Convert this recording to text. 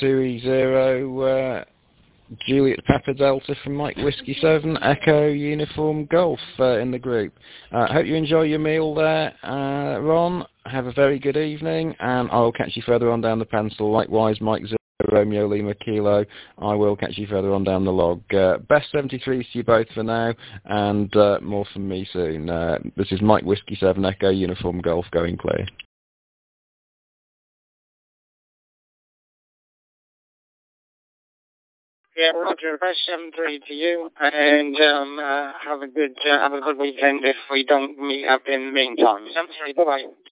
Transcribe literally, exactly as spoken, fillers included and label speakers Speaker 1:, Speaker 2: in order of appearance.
Speaker 1: two E zero uh, Juliet Papa Delta from Mike Whiskey seven Echo Uniform Golf uh, in the group. I uh, hope you enjoy your meal there, uh, Ron. Have a very good evening, and I'll catch you further on down the pencil. Likewise, Mike Zero Romeo Lima Kilo. I will catch you further on down the log. Uh, best seventy-threes to you both for now, and uh, more from me soon. Uh, this is Mike Whiskey seven Echo Uniform Golf going clear.
Speaker 2: Yeah, Roger. Best seven three to you, and um, uh, have a good uh, have a good weekend if we don't meet up in the meantime. seven three. Bye bye.